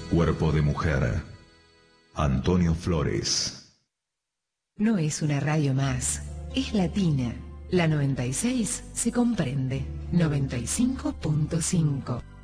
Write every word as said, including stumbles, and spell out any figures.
Cuerpo de mujer. Antonio Flores. No es una radio más, es latina. La noventa y seis se comprende. noventa y cinco punto cinco.